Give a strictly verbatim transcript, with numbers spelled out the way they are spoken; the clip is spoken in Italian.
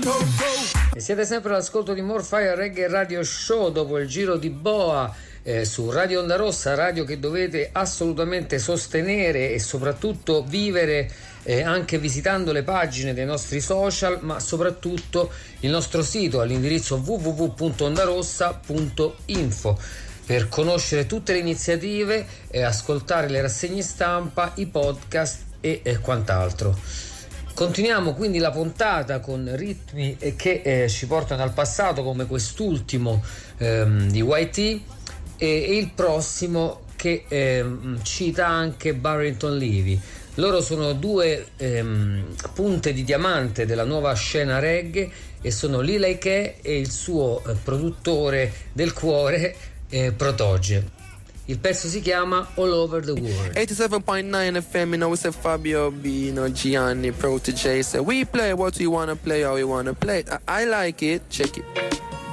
E siete sempre all'ascolto di More Fire Reggae Radio Show dopo il giro di boa eh, su Radio Onda Rossa, radio che dovete assolutamente sostenere e soprattutto vivere eh, anche visitando le pagine dei nostri social, ma soprattutto il nostro sito all'indirizzo w w w punto ondarossa punto info per conoscere tutte le iniziative e ascoltare le rassegne stampa, i podcast e eh, quant'altro. Continuiamo quindi la puntata con ritmi che eh, ci portano al passato, come quest'ultimo ehm, di Y T e, e il prossimo che ehm, cita anche Barrington Levy. Loro sono due ehm, punte di diamante della nuova scena reggae e sono Lil K e il suo eh, produttore del cuore eh, Protoje. Il pezzo si chiama All Over the World. eighty-seven point nine F M, you know, we say Fabio B, you know, Gianni, Protoje. Say, we play what we wanna play, how we wanna play it. I, I like it, check it.